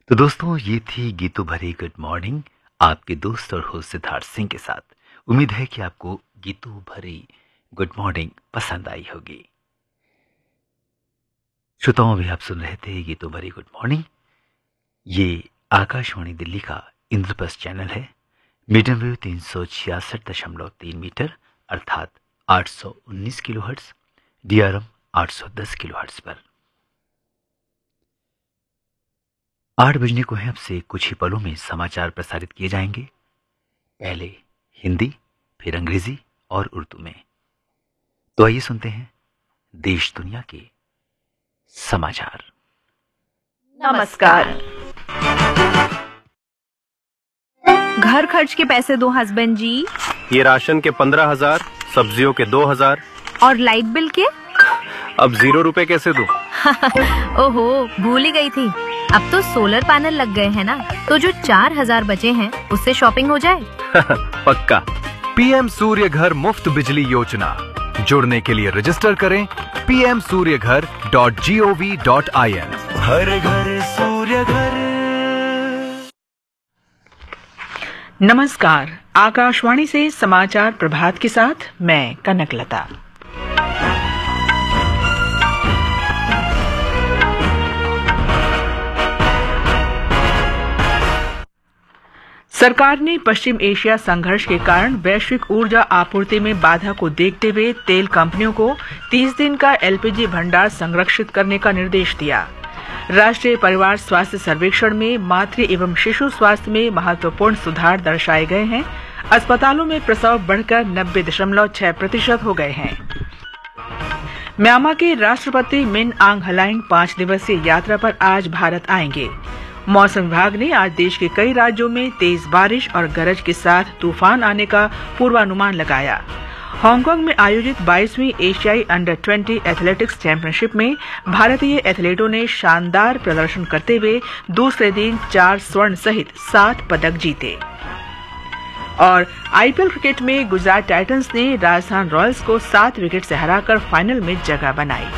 तो दोस्तों, ये थी गीतों भरी गुड मॉर्निंग आपके दोस्त और होस्ट सिद्धार्थ सिंह के साथ। उम्मीद है कि आपको गीतों भरी गुड मॉर्निंग पसंद आई होगी। श्रोताओं, अभी आप सुन रहे थे गीतों भरी गुड मॉर्निंग। ये आकाशवाणी दिल्ली का इंद्रप्रस्थ चैनल है। मीडियम वेव 366.3 मीटर अर्थात 819 किलोहर्ट्ज, DRM 810 किलोहर्ट्ज पर। 8 बजने को है, अब से कुछ ही पलों में समाचार प्रसारित किए जाएंगे। पहले हिंदी, फिर अंग्रेजी और उर्दू में। तो आइए सुनते हैं देश दुनिया के समाचार। नमस्कार। घर खर्च के पैसे दो हस्बैंड जी। ये राशन के 15,000, सब्जियों के 2,000 और लाइट बिल के? अब 0 रुपए कैसे दूं? ओहो, भूल ही गई थी। अब तो सोलर पैनल लग गए हैं ना, तो जो 4,000 बचे हैं उससे शॉपिंग हो जाए। पक्का। पीएम सूर्य घर मुफ्त बिजली योजना। जुड़ने के लिए रजिस्टर करें pmsuryaghar.gov.in। हर घर सूर्य घर। नमस्कार, आकाशवाणी से समाचार प्रभात के साथ मैं कनकलता। सरकार ने पश्चिम एशिया संघर्ष के कारण वैश्विक ऊर्जा आपूर्ति में बाधा को देखते हुए तेल कंपनियों को 30 दिन का एलपीजी भंडार संरक्षित करने का निर्देश दिया। राष्ट्रीय परिवार स्वास्थ्य सर्वेक्षण में मातृ एवं शिशु स्वास्थ्य में महत्वपूर्ण सुधार दर्शाए गए हैं। अस्पतालों में प्रसव बढ़कर 90.6% हो गए हैं। म्यांमार के राष्ट्रपति मिन आंग हलाइंग 5 दिवसीय यात्रा पर आज भारत आएंगे। मौसम विभाग ने आज देश के कई राज्यों में तेज बारिश और गरज के साथ तूफान आने का पूर्वानुमान लगाया। हांगकांग में आयोजित 22वीं एशियाई अंडर-20 एथलेटिक्स चैंपियनशिप में भारतीय एथलीटों ने शानदार प्रदर्शन करते हुए दूसरे दिन 4 स्वर्ण सहित 7 पदक जीते। और आईपीएल क्रिकेट में गुजरात टाइटंस ने राजस्थान रॉयल्स को 7 विकेट से हराकर फाइनल में जगह बनाई।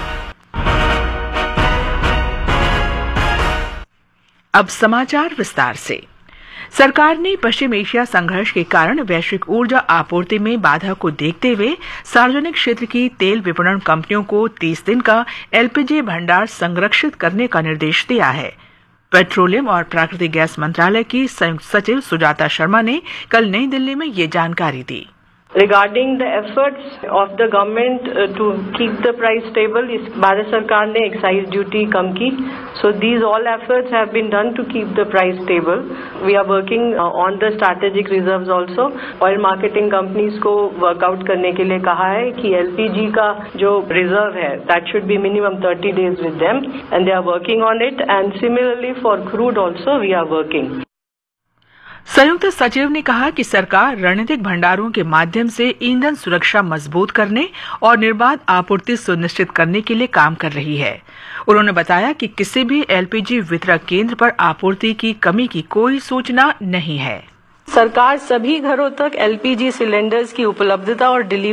अब समाचार विस्तार से। सरकार ने पश्चिम एशिया संघर्ष के कारण वैश्विक ऊर्जा आपूर्ति में बाधा को देखते हुए सार्वजनिक क्षेत्र की तेल विपणन कंपनियों को 30 दिन का एलपीजी भंडार संरक्षित करने का निर्देश दिया है। पेट्रोलियम और प्राकृतिक गैस मंत्रालय की संयुक्त सचिव सुजाता शर्मा ने कल नई दिल्ली में ये जानकारी दी। Regarding the efforts of the government to keep the price stable, इस भारत सरकार ने एक्साइज ड्यूटी कम की. So these all efforts have been done to keep the price stable. We are working on the strategic reserves also. Oil marketing companies को workout करने के लिए कहा है कि LPG का जो रिजर्व है that should be minimum 30 days with them and they are working on it. And similarly for crude also we are working. संयुक्त सचिव ने कहा कि सरकार रणनीतिक भंडारों के माध्यम से ईंधन सुरक्षा मजबूत करने और निर्बाध आपूर्ति सुनिश्चित करने के लिए काम कर रही है। उन्होंने बताया कि किसी भी एलपीजी वितरक केंद्र पर आपूर्ति की कमी की कोई सूचना नहीं है। सरकार सभी घरों तक LPG सिलेंडर्स की उपलब्धता और डिलीवरी